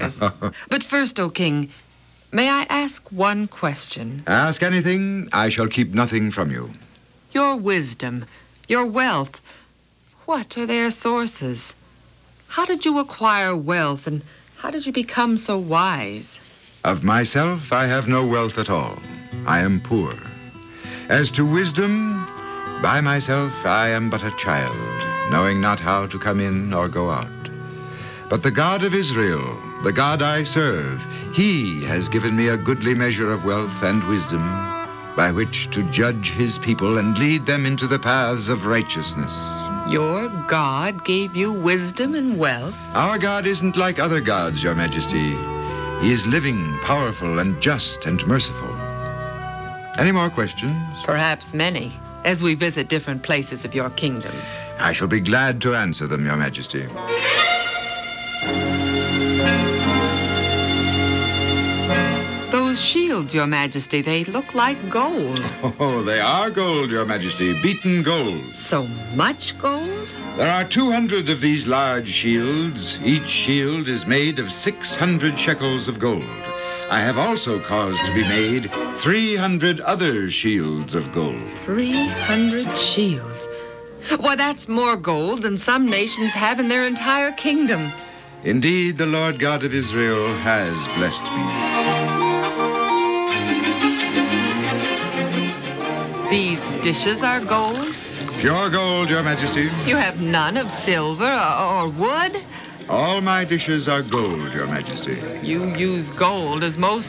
yes. But first, O king, may I ask one question? Ask anything, I shall keep nothing from you. Your wisdom, your wealth, what are their sources? How did you acquire wealth, and how did you become so wise? Of myself, I have no wealth at all. I am poor. As to wisdom, by myself I am but a child, knowing not how to come in or go out. But the God of Israel, the God I serve, he has given me a goodly measure of wealth and wisdom, by which to judge his people and lead them into the paths of righteousness. Your God gave you wisdom and wealth? Our God isn't like other gods, Your Majesty. He is living, powerful, and just and merciful. Any more questions? Perhaps many, as we visit different places of your kingdom. I shall be glad to answer them, Your Majesty. Those shields, Your Majesty, they look like gold. Oh, they are gold, Your Majesty, beaten gold. So much gold? There are 200 of these large shields. Each shield is made of 600 shekels of gold. I have also caused to be made 300 other shields of gold. 300 shields? Why, that's more gold than some nations have in their entire kingdom. Indeed, the Lord God of Israel has blessed me. These dishes are gold? Pure gold, Your Majesty. You have none of silver or wood? All my dishes are gold, Your Majesty. You use gold as most